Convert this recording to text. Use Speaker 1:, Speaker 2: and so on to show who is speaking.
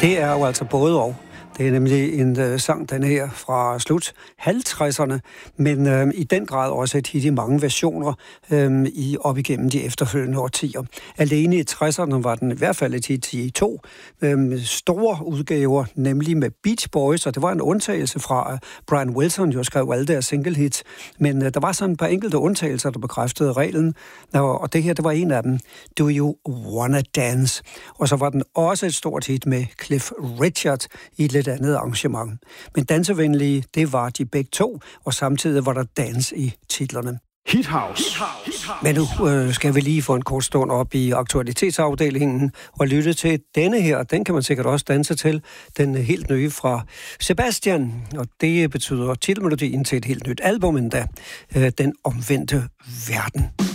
Speaker 1: Det er jo altså både og. Det er nemlig en sang, den her fra slut 50'erne, men i den grad også et hit i mange versioner op igennem de efterfølgende årtier. Alene i 60'erne var den i hvert fald et hit i to store udgaver, nemlig med Beach Boys, og det var en undtagelse fra Brian Wilson, jo skrev alle deres single hits, men der var sådan et par enkelte undtagelser, der bekræftede reglen, og det her, det var en af dem, Do You Wanna Dance? Og så var den også et stort hit med Cliff Richard i et lidt andet arrangement. Men dansevenlige, det var de begge to, og samtidig var der dans i titlerne.
Speaker 2: Hit House.
Speaker 1: Men nu skal vi lige få en kort stund op i aktualitetsafdelingen og lytte til denne her. Den kan man sikkert også danse til. Den helt nye fra Sebastian, og det betyder titelmelodien til et helt nyt album endda. Den omvendte verden.